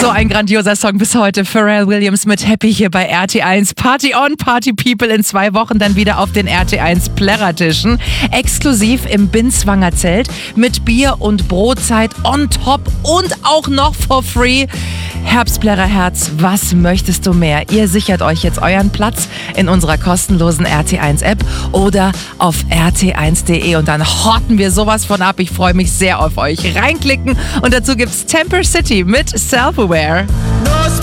So ein grandioser Song bis heute. Pharrell Williams mit Happy hier bei RT1. Party on, Party People in 2 Wochen dann wieder auf den RT1 Plärrertischen. Exklusiv im Binswanger Zelt mit Bier und Brotzeit on top und auch noch for free. Herbstplärrerherz, was möchtest du mehr? Ihr sichert euch jetzt euren Platz in unserer kostenlosen RT1 App oder auf rt1.de und dann horten wir sowas von ab. Ich freue mich sehr auf euch. Reinklicken und dazu gibt's Temper City mit Self-Aware.